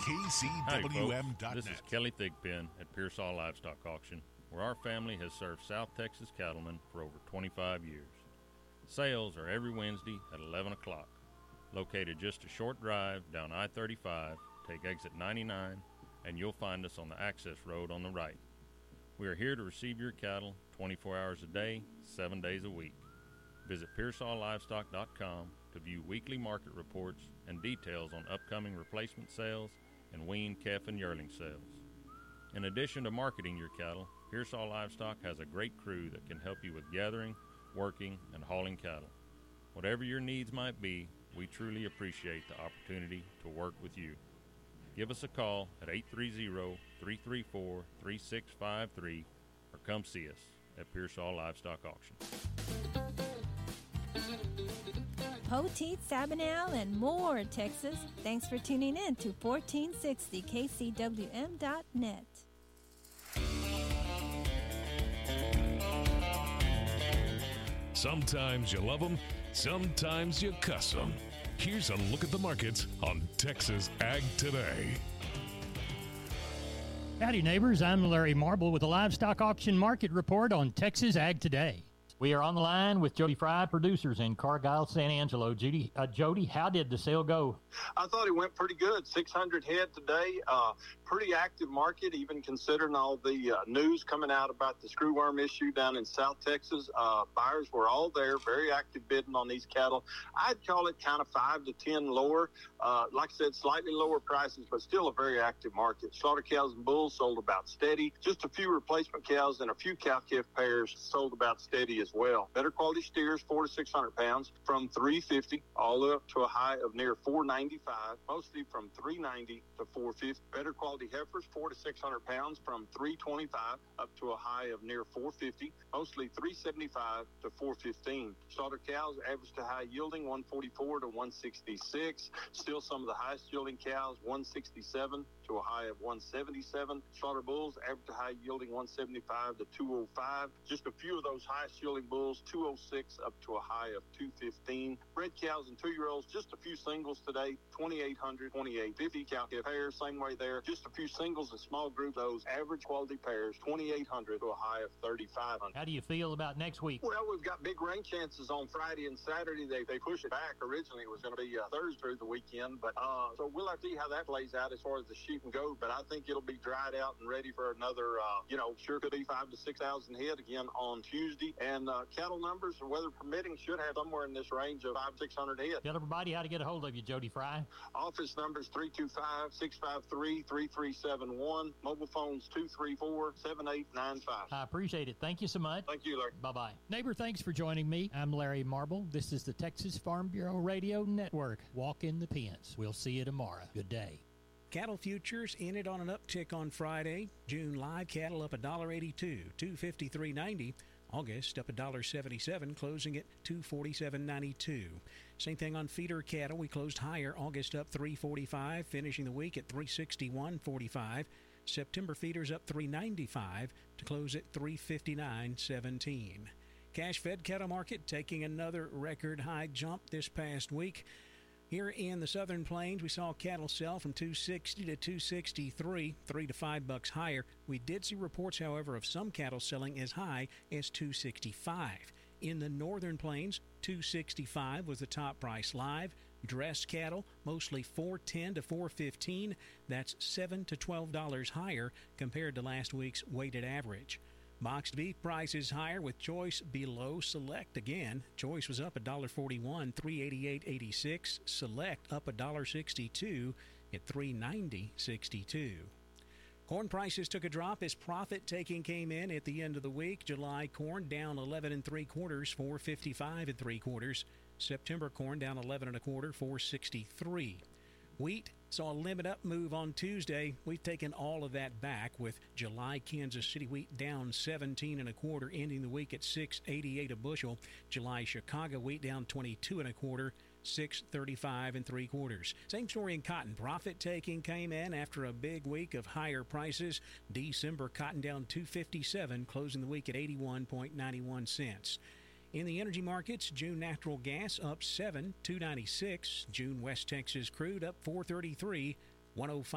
KCWM.net. This is Kelly Thigpen at Pearsall Livestock Auction, where our family has served South Texas cattlemen for over 25 years. Sales are every Wednesday at 11 o'clock. Located just a short drive down I-35, take exit 99, and you'll find us on the access road on the right. We are here to receive your cattle 24 hours a day, 7 days a week. Visit PearsallLivestock.com to view weekly market reports and details on upcoming replacement sales and weaned calf and yearling sales. In addition to marketing your cattle, Pearsall Livestock has a great crew that can help you with gathering, working, and hauling cattle. Whatever your needs might be, we truly appreciate the opportunity to work with you. Give us a call at 830-334-3653 or come see us at Pearsall Livestock Auction. Poteet, Sabinal, and more, Texas. Thanks for tuning in to 1460 KCWM.net. Sometimes you love them, sometimes you cuss them. Here's a look at the markets on Texas Ag Today. Howdy, neighbors. I'm Larry Marble with the Livestock Auction Market Report on Texas Ag Today. We are on the line with Jody Fry, producers in Cargyle, San Angelo. Jody, how did the sale go? I thought it went pretty good. 600 head today. Pretty active market, even considering all the news coming out about the screwworm issue down in South Texas. Buyers were all there, very active bidding on these cattle. I'd call it kind of 5 to 10 lower. Like I said, slightly lower prices, but still a very active market. Slaughter cows and bulls sold about steady. Just a few replacement cows and a few cow-calf pairs sold about steady as well. Better quality steers, 400 to 600 pounds, from $350 all the way up to a high of near $495, mostly from $390 to $450. Better quality heifers, 400 to 600 pounds, from $325 up to a high of near $450, mostly $375 to $415. Slaughter cows, average to high yielding, 144 to 166. Still some of the highest yielding cows, 167 to a high of 177. Slaughter bulls, average to high yielding, 175 to 205. Just a few of those highest yielding bulls, 206 up to a high of 215. Bred cows and 2-year-olds, just a few singles today, 2,800, 2,850. Cow-calf pairs, same way there. Just a few singles and small group, those average quality pairs, 2,800 to a high of 3,500. How do you feel about next week? Well, we've got big rain chances on Friday and Saturday. They push it back. Originally, it was going to be Thursday through the weekend, but so we'll have to see how that plays out as far as the sheep can go. But I think it'll be dried out and ready for another, sure could be 5,000 to 6,000 head again on Tuesday. And cattle numbers, weather permitting, should have somewhere in this range of 500 to 600 head. Tell everybody how to get a hold of you, Jody Fry. Office numbers 325-653-3371. Mobile phones 234-7895. I appreciate it. Thank you so much. Thank you, Larry. Bye-bye. Neighbor, thanks for joining me. I'm Larry Marble. This is the Texas Farm Bureau Radio Network. Walk in the pens. We'll see you tomorrow. Good day. Cattle futures in it on an uptick on Friday. June live cattle up $1.82, $253.90. August up $1.77, closing at $247.92. Same thing on feeder cattle. We closed higher. August up $345, finishing the week at $361.45. September feeders up $395 to close at $359.17. Cash fed cattle market taking another record high jump this past week. Here in the Southern Plains, we saw cattle sell from $260 to $263, $3 to $5 higher. We did see reports, however, of some cattle selling as high as $265. In the Northern Plains, $265 was the top price live. Dressed cattle, mostly $410 to $415. That's $7 to $12 higher compared to last week's weighted average. Boxed beef prices higher with choice below select again. Choice was up $1.41, $388.86. Select up $1.62 at $390.62. Corn prices took a drop as profit taking came in at the end of the week. July corn down 11 3/4, $4.55 3/4. September corn down 11 1/4, $4.63. Wheat saw a limit up move on Tuesday. We've taken all of that back with July Kansas City wheat down 17 1/4, ending the week at $6.88 a bushel. July Chicago wheat down 22 1/4, $6.35 3/4. Same story in cotton. Profit taking came in after a big week of higher prices. December cotton down 257, closing the week at 81.91 cents. In the energy markets, June natural gas up 7, $2.96. June West Texas crude up 4.33, 105.